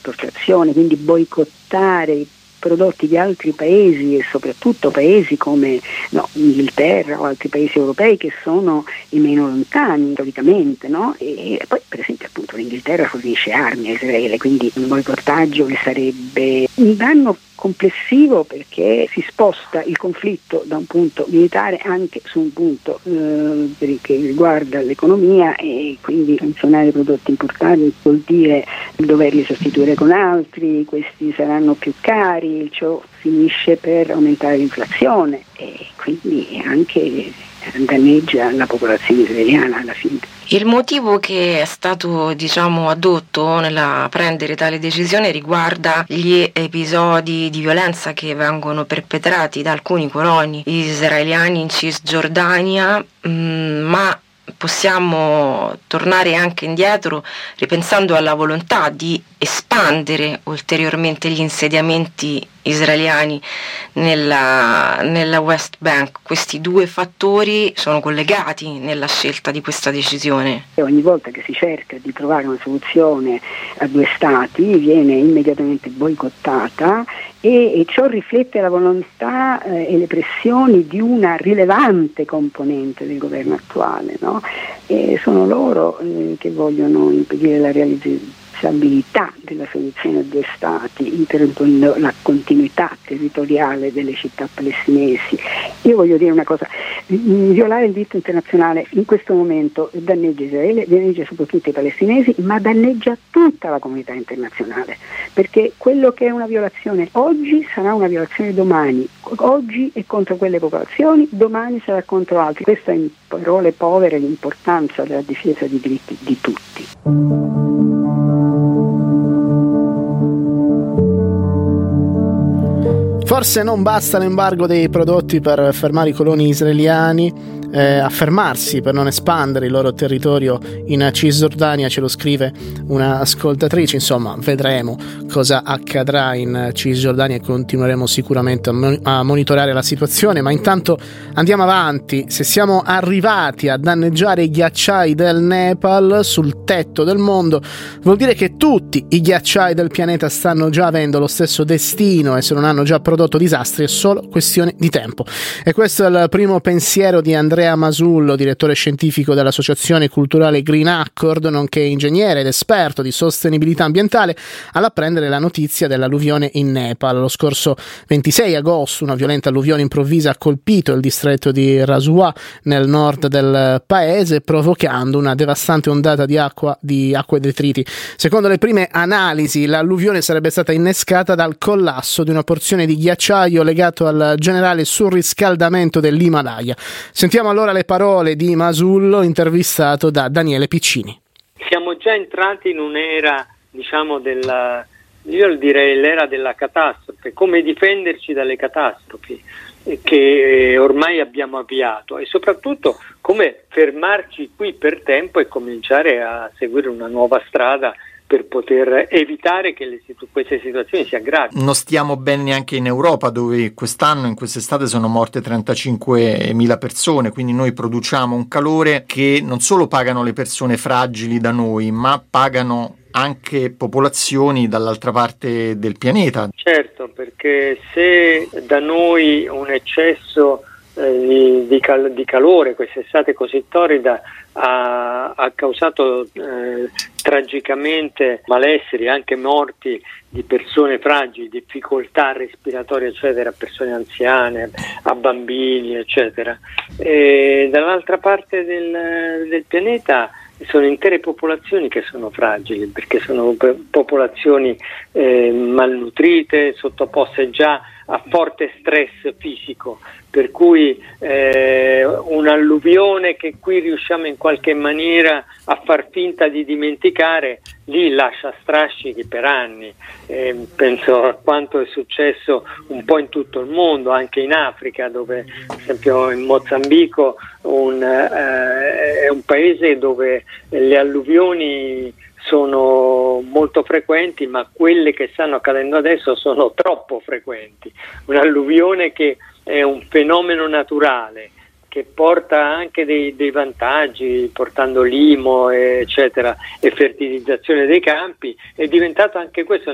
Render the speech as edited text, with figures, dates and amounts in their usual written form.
esportazione, quindi boicottare i prodotti di altri paesi e soprattutto paesi come Inghilterra o altri paesi europei che sono i meno lontani storicamente, no? E poi per esempio appunto l'Inghilterra fornisce armi a Israele, quindi un boicottaggio che sarebbe un danno complessivo, perché si sposta il conflitto da un punto militare anche su un punto che riguarda l'economia, e quindi sanzionare prodotti importati vuol dire doverli sostituire con altri, questi saranno più cari, ciò finisce per aumentare l'inflazione e quindi anche danneggia la popolazione israeliana alla fine. Il motivo che è stato, addotto nella prendere tale decisione riguarda gli episodi di violenza che vengono perpetrati da alcuni coloni israeliani in Cisgiordania, ma possiamo tornare anche indietro ripensando alla volontà di espandere ulteriormente gli insediamenti israeliani nella West Bank. Questi due fattori sono collegati nella scelta di questa decisione. Ogni volta che si cerca di trovare una soluzione a due stati viene immediatamente boicottata, e ciò riflette la volontà e le pressioni di una rilevante componente del governo attuale, no? E sono loro che vogliono impedire la realizzabilità della soluzione a due stati, interrompendo la continuità territoriale delle città palestinesi. Io voglio dire una cosa: violare il diritto internazionale in questo momento danneggia Israele, danneggia soprattutto i palestinesi, ma danneggia tutta la comunità internazionale, perché quello che è una violazione oggi sarà una violazione domani. Oggi è contro quelle popolazioni, domani sarà contro altri. Questa è in parole povere l'importanza della difesa dei diritti di tutti. Forse non basta l'embargo dei prodotti per fermare i coloni israeliani a fermarsi, per non espandere il loro territorio in Cisgiordania, ce lo scrive una ascoltatrice. Insomma, vedremo cosa accadrà in Cisgiordania e continueremo sicuramente a monitorare la situazione, ma intanto andiamo avanti. Se siamo arrivati a danneggiare i ghiacciai del Nepal sul tetto del mondo, vuol dire che tutti i ghiacciai del pianeta stanno già avendo lo stesso destino, e se non hanno già prodotto disastri è solo questione di tempo. E questo è il primo pensiero di Andrea Masullo, direttore scientifico dell'associazione culturale Green Accord, nonché ingegnere ed esperto di sostenibilità ambientale, all'apprendere la notizia dell'alluvione in Nepal. Lo scorso 26 agosto una violenta alluvione improvvisa ha colpito il distretto di Rasua nel nord del paese, provocando una devastante ondata di acqua e detriti. Secondo le prime analisi, l'alluvione sarebbe stata innescata dal collasso di una porzione di ghiacciaio legato al generale surriscaldamento dell'Himalaya. Sentiamo allora le parole di Masullo, intervistato da Daniele Piccini. Siamo già entrati in un'era, io direi l'era della catastrofe, come difenderci dalle catastrofi che ormai abbiamo avviato, e soprattutto come fermarci qui per tempo e cominciare a seguire una nuova strada per poter evitare che queste situazioni si aggravino. Non stiamo bene neanche in Europa, dove quest'anno, in quest'estate, sono morte 35.000 persone, quindi noi produciamo un calore che non solo pagano le persone fragili da noi, ma pagano anche popolazioni dall'altra parte del pianeta. Certo, perché se da noi un eccesso di calore quest'estate così torrida ha causato tragicamente malesseri, anche morti di persone fragili, difficoltà respiratorie eccetera, a persone anziane, a bambini eccetera, e dall'altra parte del pianeta sono intere popolazioni che sono fragili, perché sono popolazioni malnutrite, sottoposte già a forte stress fisico, per cui un'alluvione che qui riusciamo in qualche maniera a far finta di dimenticare, lì lascia strascichi per anni. Penso a quanto è successo un po' in tutto il mondo, anche in Africa, dove per esempio in Mozambico è un paese dove le alluvioni sono molto frequenti, ma quelle che stanno accadendo adesso sono troppo frequenti. Un'alluvione che è un fenomeno naturale, che porta anche dei vantaggi, portando limo eccetera, e fertilizzazione dei campi, è diventato anche questo